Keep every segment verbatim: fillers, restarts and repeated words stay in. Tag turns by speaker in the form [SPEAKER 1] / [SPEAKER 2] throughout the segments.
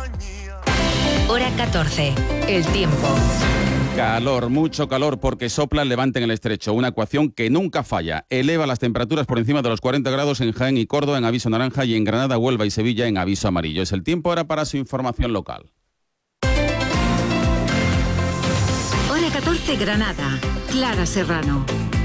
[SPEAKER 1] Hora catorce. El tiempo.
[SPEAKER 2] Calor, mucho calor porque sopla el levante en el estrecho, una ecuación que nunca falla. Eleva las temperaturas por encima de los cuarenta grados en Jaén y Córdoba en aviso naranja y en Granada, Huelva y Sevilla en aviso amarillo. Es el tiempo ahora para su información local.
[SPEAKER 1] Hora catorce, Granada. Clara Serrano.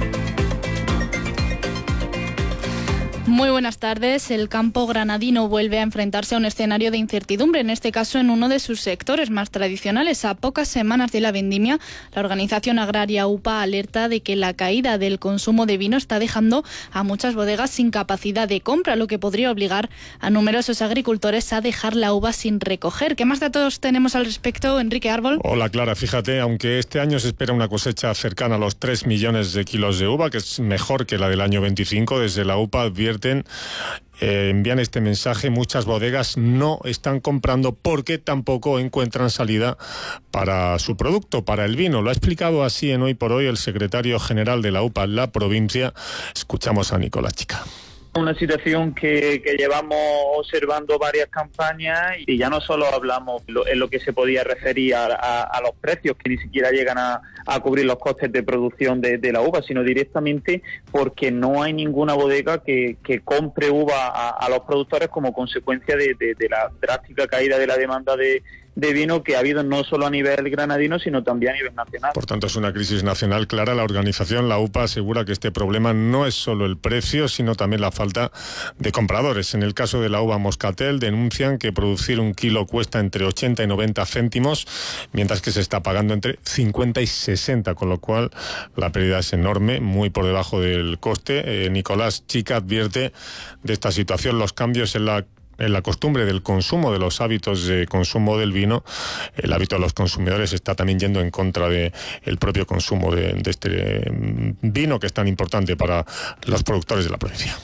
[SPEAKER 3] Muy buenas tardes. El campo granadino vuelve a enfrentarse a un escenario de incertidumbre, en este caso en uno de sus sectores más tradicionales. A pocas semanas de la vendimia, la organización agraria U P A alerta de que la caída del consumo de vino está dejando a muchas bodegas sin capacidad de compra, lo que podría obligar a numerosos agricultores a dejar la uva sin recoger. ¿Qué más datos tenemos al respecto, Enrique Árbol?
[SPEAKER 4] Hola, Clara. Fíjate, aunque este año se espera una cosecha cercana a los tres millones de kilos de uva, que es mejor que la del año veinticinco, desde la U P A advierten Eh, envían este mensaje: muchas bodegas no están comprando porque tampoco encuentran salida para su producto, para el vino. Lo ha explicado así en Hoy por Hoy el secretario general de la U P A en la provincia. Escuchamos a Nicolás Chica.
[SPEAKER 5] Una situación que, que llevamos observando varias campañas y ya no solo hablamos lo, en lo que se podía referir a, a, a los precios que ni siquiera llegan a, a cubrir los costes de producción de, de la uva, sino directamente porque no hay ninguna bodega que, que compre uva a, a los productores como consecuencia de, de, de la drástica caída de la demanda de de vino que ha habido no solo a nivel granadino, sino también a nivel nacional.
[SPEAKER 4] Por tanto, es una crisis nacional clara. La organización, la U P A, asegura que este problema no es solo el precio, sino también la falta de compradores. En el caso de la uva Moscatel, denuncian que producir un kilo cuesta entre ochenta y noventa céntimos, mientras que se está pagando entre cincuenta y sesenta, con lo cual la pérdida es enorme, muy por debajo del coste. Eh, Nicolás Chica advierte de esta situación: los cambios en la en la costumbre del consumo, de los hábitos de consumo del vino, el hábito de los consumidores está también yendo en contra de el propio consumo de, de este vino, que es tan importante para los productores de la provincia.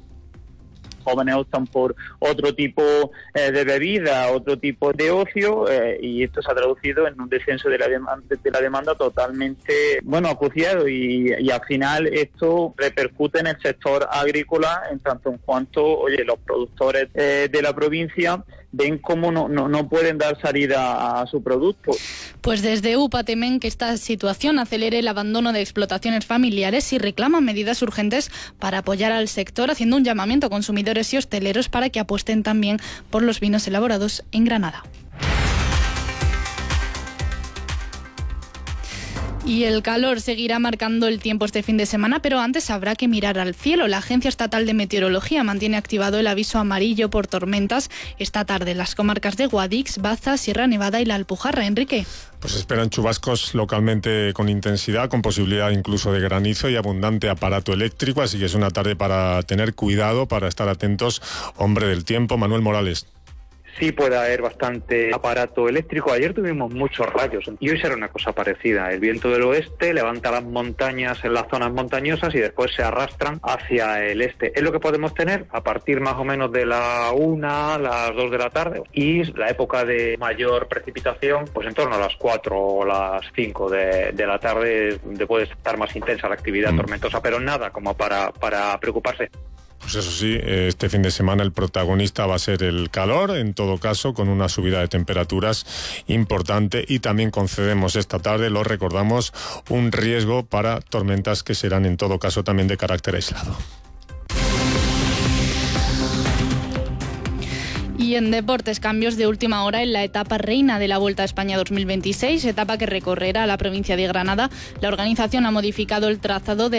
[SPEAKER 5] Jóvenes optan por otro tipo eh, de bebida, otro tipo de ocio, eh, y esto se ha traducido en un descenso de la demanda, de la demanda totalmente, bueno, acuciado, y, y al final esto repercute en el sector agrícola, en tanto en cuanto, oye, los productores eh, de la provincia ven cómo no, no, no pueden dar salida a su producto.
[SPEAKER 3] Pues desde U P A temen que esta situación acelere el abandono de explotaciones familiares y reclaman medidas urgentes para apoyar al sector, haciendo un llamamiento a consumidores y hosteleros para que apuesten también por los vinos elaborados en Granada. Y el calor seguirá marcando el tiempo este fin de semana, pero antes habrá que mirar al cielo. La Agencia Estatal de Meteorología mantiene activado el aviso amarillo por tormentas esta tarde en las comarcas de Guadix, Baza, Sierra Nevada y la Alpujarra. Enrique.
[SPEAKER 4] Pues esperan chubascos localmente con intensidad, con posibilidad incluso de granizo y abundante aparato eléctrico, así que es una tarde para tener cuidado, para estar atentos. Hombre del tiempo, Manuel Morales.
[SPEAKER 6] Sí puede haber bastante aparato eléctrico. Ayer tuvimos muchos rayos y hoy será una cosa parecida. El viento del oeste levanta las montañas en las zonas montañosas y después se arrastran hacia el este. Es lo que podemos tener a partir más o menos de la una, las dos de la tarde, y la época de mayor precipitación pues en torno a las cuatro o las cinco de, de la tarde, donde puede estar más intensa la actividad mm. tormentosa, pero nada como para, para preocuparse.
[SPEAKER 4] Pues eso sí, este fin de semana el protagonista va a ser el calor, en todo caso, con una subida de temperaturas importante, y también concedemos esta tarde, lo recordamos, un riesgo para tormentas que serán en todo caso también de carácter aislado.
[SPEAKER 3] Y en deportes, cambios de última hora en la etapa reina de la Vuelta a España dos mil veintiséis, etapa que recorrerá la provincia de Granada. La organización ha modificado el trazado de